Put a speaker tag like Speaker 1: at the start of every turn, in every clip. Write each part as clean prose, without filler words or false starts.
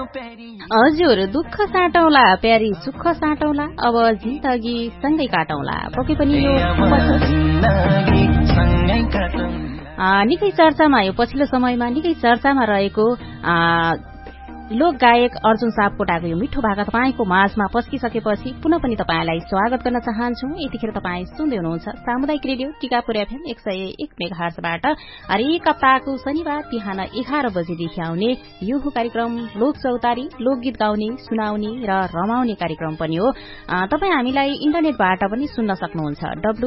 Speaker 1: हजुर दुःख साटौला प्यारी सुख साटौला अब जिन्दगी सँगै काटौला पक्कै पनि यो निकै चर्चामा यो पछिल्लो समयमा निकै चर्चामा रहेको लोक गायक अर्जुन सापकोटाको यो मिठो भाका तपाईको माझमा पस्किसकेपछि पुनः पनि तपाईलाई स्वागत गर्न चाहन्छु। यतिखेर तपाईं सुन्दै हुनुहुन्छ सामुदायिक रेडियो टिकापुर एफएम 101 मेगाहर्जबाट हरेक हप्ताको शनिबार बिहान 11 बजेदेखि आउने यो कार्यक्रम लोक चौतारी लोकगीत गाउने सुनाउने र रमाउने कार्यक्रम पनि हो। तपाई हामीलाई इन्टरनेटबाट पनि सुन्न सक्नुहुन्छ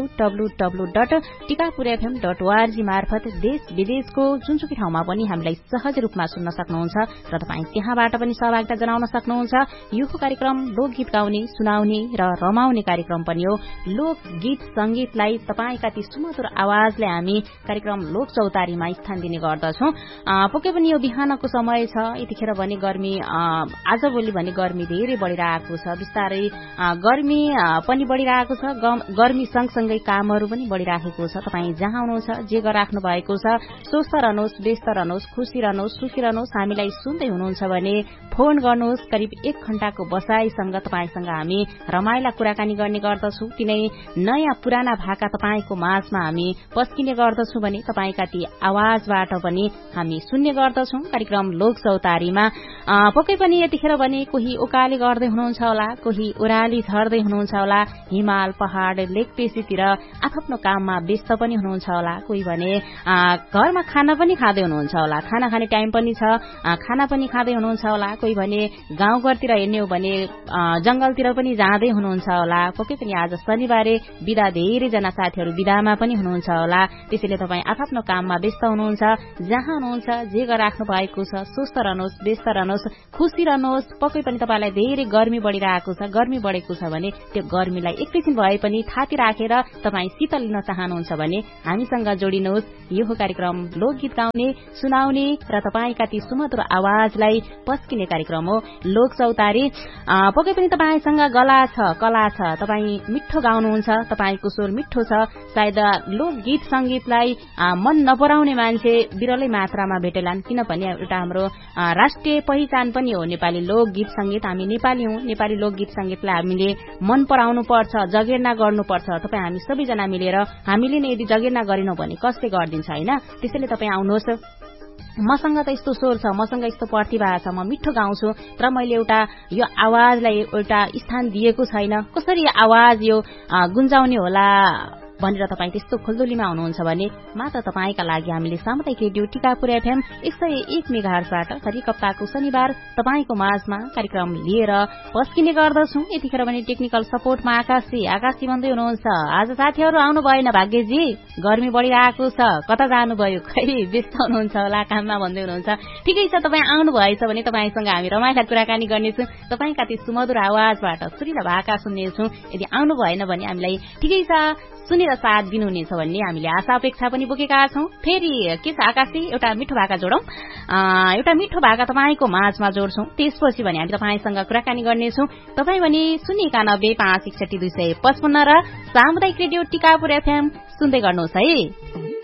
Speaker 1: www.tikapurfm.org मार्फत देश विदेशको जुनसुकै ठाउँमा पनि हामीलाई सहज रूपमा सुन्न सक्नुहुन्छ र तपाई त्यहाँबाट पनि सहभागिता जनाउन सक्नुहुन्छ। यो कार्यक्रम लोकगीत गाउने सुनाउने र रमाउने कार्यक्रम पनि हो। लोकगीत संगीतलाई तपाईका ती सुमधुर आवाजले हामी कार्यक्रम लोक चौतारीमा स्थान दिने गर्दछौं। पक्कै पनि यो बिहानको समय छ। यतिखेर भने गर्मी आजभोलि भने गर्मी धेरै बढ़िरहेको छ। बिस्तारै गर्मी पनि बढ़िरहेको छ। गर्मी सँगसँगै कामहरू पनि बढ़िरहेको छ। तपाई जहाँ हुनुहुन्छ जे गरिराख्नु भएको छ स्वस्थ रहनुहोस् व्यस्त रहनुहोस् खुशी रहनुहोस् सुखी रहनुहोस्। हामीलाई सुन्दै हुनुहुन्छ भने फोन गर्नुहोस्। करिब 1 घण्टाको बसाईसँग तपाईसँग हामी रमाइला कुराकानी गर्ने गर्दछौं। तिनै नयाँ पुराना भाका तपाईको माझमा हामी पस्किने गर्दछौं भने तपाईका ती आवाजबाट पनि हामी सुन्ने गर्दछौं कार्यक्रम लोक चौतारीमा। पक्कै पनि यतिखेर भने कोही उकाली गर्दै हुनुहुन्छ होला कोही ओराली झर्दै हुनुहुन्छ होला हिमाल पहाड़ लेकपेसीतिर आफ्नो काममा व्यस्त पनि हुनुहुन्छ होला कोही भने घरमा खाना पनि खाँदै हुनुहुन्छ होला खाना खाने टाइम पनि छ खाना पनि खाँदै हुनुहुन्छ होला कोही भने गाउँघरतिर हेर्ने हो भने जंगलतिर पनि जाँदै हुनुहुन्छ होला। पक्कै पनि आज शनिबारे बिदा धेरै जना साथीहरू बिदामा पनि हुनुहुन्छ होला। त्यसैले तपाई आफ्नो काममा व्यस्त हुनुहुन्छ जहाँ हुनुहुन्छ जे गरिराख्नु भएको छ स्वस्थ रहनुहोस् व्यस्त रहनुहोस् खुशी रहनुहोस्। पक्कै पनि तपाईलाई धेरै गर्मी बढ़िरहेको छ गर्मी बढ़ेको छ भने त्यो गर्मीलाई एकैछिन भए पनि थाती राखेर तपाई शीतल लिन चाहनुहुन्छ भने हामीसँग जोडिनुहोस्। यो कार्यक्रम लोकगीत गाउने सुनाउने र तपाईका ती सुमधुर आवाजलाई पस्किने कार्यक्रम हो लोक चौतारी। पक्कै पनि तपाईसँग गला छ कला छ तपाई मिठो गाउनुहुन्छ तपाईको स्वर मिठो छ। सायद लोकगीत संगीतलाई मन नपराउने मान्छे विरलै मात्रामा भेटेलान् किनभने एउटा हाम्रो राष्ट्रिय पहिचान पनि हो नेपाली लोकगीत संगीत। हामी नेपाली हौं नेपाली लोकगीत संगीतलाई हामीले मन पराउनु पर्छ जगेर्ना गर्नुपर्छ। तपाई हामी सबैजना मिलेर हामीले नै यदि जगेर्ना गरिनौ भने कसले गर्दिन्छ हैन। त्यसैले तपाई आउनुहोस् मसँग त यस्तो स्वर छ मसँग यस्तो प्रतिभा छ म मिठो गाउँछु तर मैले एउटा यो आवाजलाई एउटा स्थान दिएको छैन कसरी आवाज यो गुन्जाउने होला भनेर तपाई त्यस्तो खोल्दोलीमा हुनुहुन्छ भने मात्र तपाईका लागि हामीले सामुदायिक रेडियो टिकापुर एफएम 101 मेगाहर्जबाट हरेक हप्ताको शनिबार तपाईको माझमा कार्यक्रम लिएर पस्किने गर्दछौं। यतिखेर भने टेक्निकल सपोर्टमा आकाशी भन्दै हुनुहुन्छ आज साथीहरू आउनु भएन भाग्यजी गर्मी बढ़िरहेको छ कता जानुभयो खै व्यस्त हुनुहुन्छ होला काममा भन्दै हुनुहुन्छ। ठिकै छ तपाई आउनु भएछ भने तपाईसँग हामी रमाइला कुराकानी गर्नेछौं। तपाईका ती सुमधुर आवाजबाट सुरिला भाका सुन्नेछौं। यदि आउनु भएन भने हामीलाई ठिकै छ सुनेर साथ दिनुहुनेछ भन्ने हामीले आशा अपेक्षा पनि बोकेका छौं। फेरि के छ आकाशी एउटा मिठो भाका जोडौं एउटा मिठो भाका तपाईको माझमा जोड्छौं त्यसपछि भने हामी तपाईसँग कुराकानी गर्नेछौं। तपाई भने 091561255 र सामुदायिक रेडियो टिकापुर एफएम सुन्दै गर्नुहोस् है।